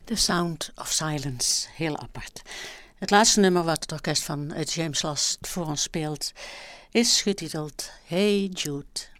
The Sound of Silence, heel apart. Het laatste nummer wat het orkest van James Last voor ons speelt is getiteld Hey Jude.